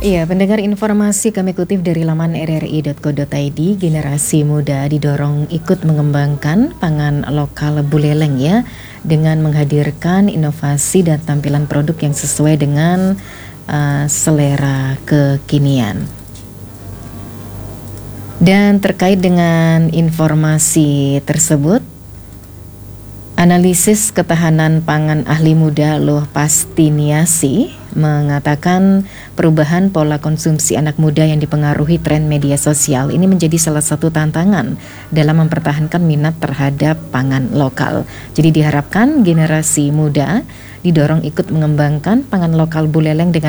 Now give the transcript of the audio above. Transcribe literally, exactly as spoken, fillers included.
Iya, pendengar, informasi kami kutip dari laman r r i titik co titik i d, generasi muda didorong ikut mengembangkan pangan lokal Buleleng ya, dengan menghadirkan inovasi dan tampilan produk yang sesuai dengan uh, selera kekinian. Dan terkait dengan informasi tersebut, analisis ketahanan pangan ahli muda Loh Pastiniasi mengatakan perubahan pola konsumsi anak muda yang dipengaruhi tren media sosial ini menjadi salah satu tantangan dalam mempertahankan minat terhadap pangan lokal. Jadi diharapkan generasi muda didorong ikut mengembangkan pangan lokal Buleleng dengan